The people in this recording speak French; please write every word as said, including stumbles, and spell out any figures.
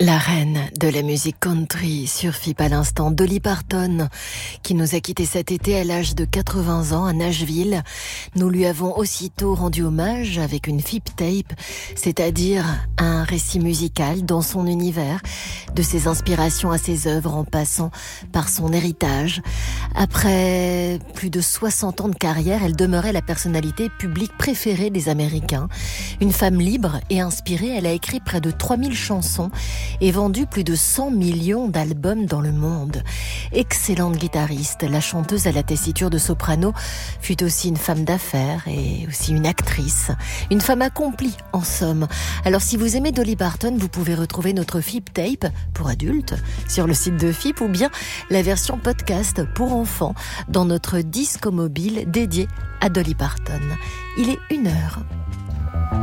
La reine de la musique country surfit à l'instant, Dolly Parton, qui nous a quittés cet été à l'âge de quatre-vingts ans à Nashville. Nous lui avons aussitôt rendu hommage avec une Fip Tape, c'est-à-dire un récit musical dans son univers, de ses inspirations à ses œuvres en passant par son héritage. Après plus de soixante ans de carrière, elle demeurait la personnalité publique préférée des Américains. Une femme libre et inspirée, elle a écrit près de trois mille chansons et vendu plus de cent millions d'albums dans le monde. Excellente guitariste, la chanteuse à la tessiture de soprano fut aussi une femme d'affaires et aussi une actrice. Une femme accomplie, en somme. Alors si vous aimez Dolly Parton, vous pouvez retrouver notre Fip Tape pour adultes sur le site de Fip ou bien la version podcast pour enfants dans notre disque mobile dédié à Dolly Parton. Il est une heure.